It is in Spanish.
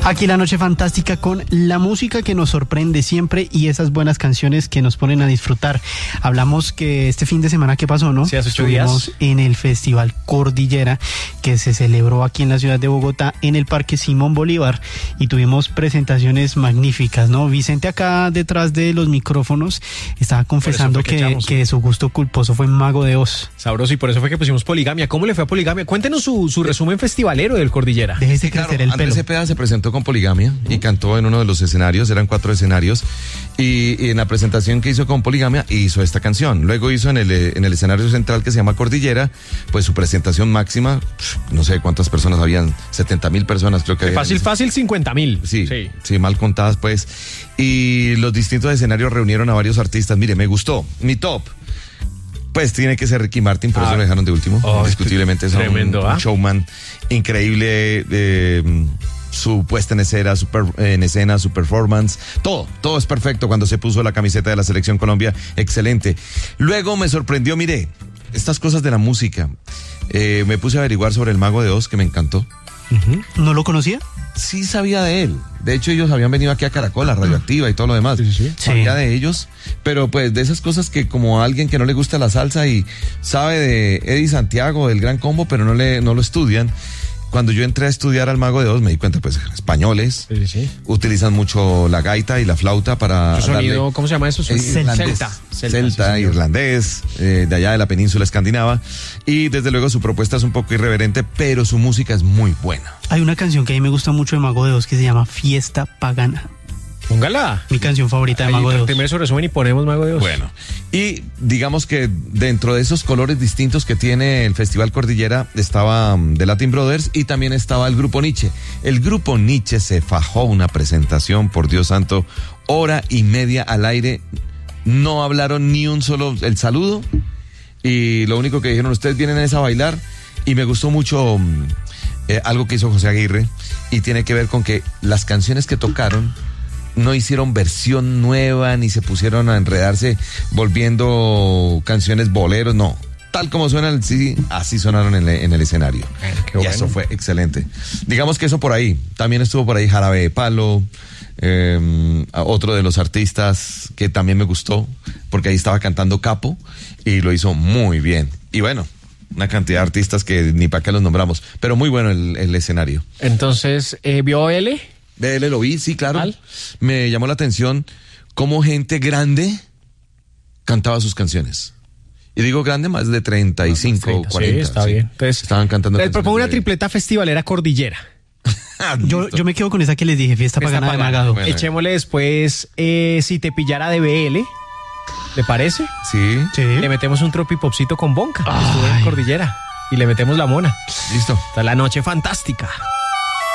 Aquí la noche fantástica con la música que nos sorprende siempre y esas buenas canciones que nos ponen a disfrutar. Hablamos que este fin de semana que pasó, ¿no? Sí, hace 8 días. Estuvimos en el Festival Cordillera que se celebró aquí en la ciudad de Bogotá en el Parque Simón Bolívar y tuvimos presentaciones magníficas, ¿no? Vicente acá detrás de los micrófonos estaba confesando que su gusto culposo fue Mago de Oz. Sabroso, y por eso fue que pusimos Poligamia. ¿Cómo le fue a Poligamia? Cuéntenos su resumen festivalero del Cordillera. Déjese crecer el pelo. Andrés Cepeda se presentó con Poligamia y cantó en uno de los escenarios, eran 4 escenarios, y en la presentación que hizo con Poligamia hizo esta canción. Luego hizo en el escenario central que se llama Cordillera, pues su presentación máxima, no sé cuántas personas habían, 70,000 personas creo que había. Fácil 50,000. Sí, mal contadas pues, y los distintos escenarios reunieron a varios artistas. Mire, me gustó, mi top pues tiene que ser Ricky Martin, por eso lo dejaron de último, indiscutiblemente es tremendo, un showman increíble, su puesta en escena, su performance, todo es perfecto. Cuando se puso la camiseta de la Selección Colombia, excelente. Luego me sorprendió, mire, estas cosas de la música, me puse a averiguar sobre el Mago de Oz, que me encantó. ¿No lo conocía? Sí sabía de él. De hecho, ellos habían venido aquí a Caracol, a Radioactiva y todo lo demás. Sí. Sabía de ellos, pero pues de esas cosas que como a alguien que no le gusta la salsa y sabe de Eddie Santiago, del Gran Combo, pero no lo estudian. Cuando yo entré a estudiar al Mago de Oz, me di cuenta, pues, españoles utilizan mucho la gaita y la flauta para sonido, darle, ¿cómo se llama eso? Celta, irlandés, de allá de la península escandinava. Y desde luego su propuesta es un poco irreverente, pero su música es muy buena. Hay una canción que a mí me gusta mucho de Mago de Oz que se llama Fiesta Pagana. Póngala. Mi canción favorita de Mago de Oz. Primero su resumen y ponemos Mago de Oz. Bueno, y digamos que dentro de esos colores distintos que tiene el Festival Cordillera estaba The Latin Brothers y también estaba el Grupo Nietzsche. El Grupo Nietzsche se fajó una presentación, por Dios santo, 1:30 al aire. No hablaron ni un solo el saludo y lo único que dijeron, ustedes vienen a bailar, y me gustó mucho algo que hizo José Aguirre y tiene que ver con que las canciones que tocaron no hicieron versión nueva ni se pusieron a enredarse volviendo canciones boleros, no. Tal como suenan, sí, así sonaron en el escenario. Qué bueno. Y eso fue excelente. Digamos que eso por ahí. También estuvo por ahí Jarabe de Palo, otro de los artistas que también me gustó, porque ahí estaba cantando Capo y lo hizo muy bien. Y bueno, una cantidad de artistas que ni para qué los nombramos, pero muy bueno el escenario. Entonces, ¿vio L? Lo vi, sí, claro. Me llamó la atención cómo gente grande cantaba sus canciones. Y digo grande, más de 35, 40. Sí, está bien. Entonces, estaban cantando. Les propongo una tripleta festivalera Cordillera. Yo me quedo con esa que les dije, Fiesta Pagana de Magado. Bueno. Echémosle después Si te pillara de BL. ¿Le parece? Sí. Le metemos un tropipopcito con Bonca, que estuvo en Cordillera. Y le metemos la mona. Listo. Está la noche fantástica.